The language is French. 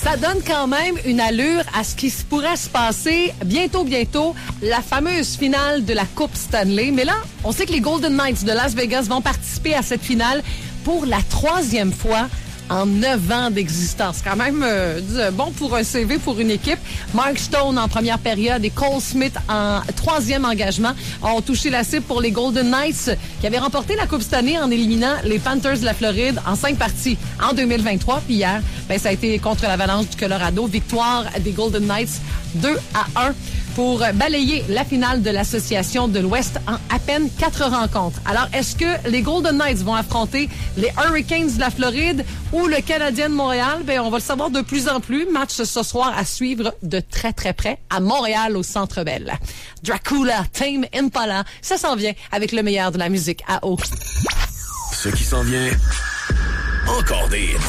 Ça donne quand même une allure à ce qui pourrait se passer bientôt, la fameuse finale de la Coupe Stanley. Mais là, on sait que les Golden Knights de Las Vegas vont participer à cette finale pour la 3e fois en 9 ans d'existence. Quand même bon pour un CV pour une équipe. Mark Stone en première période et Cole Smith en 3e engagement ont touché la cible pour les Golden Knights qui avaient remporté la Coupe Stanley en éliminant les Panthers de la Floride en 5 parties en 2023. Puis hier, ça a été contre l'Avalanche du Colorado. Victoire des Golden Knights 2-1 pour balayer la finale de l'Association de l'Ouest en à peine 4 rencontres. Alors, est-ce que les Golden Knights vont affronter les Hurricanes de la Floride ou le Canadien de Montréal? On va le savoir de plus en plus. Match ce soir à suivre de très, très près à Montréal, au Centre Bell. Dracula, Tame Impala, ça s'en vient avec le meilleur de la musique à eau. Ce qui s'en vient, encore des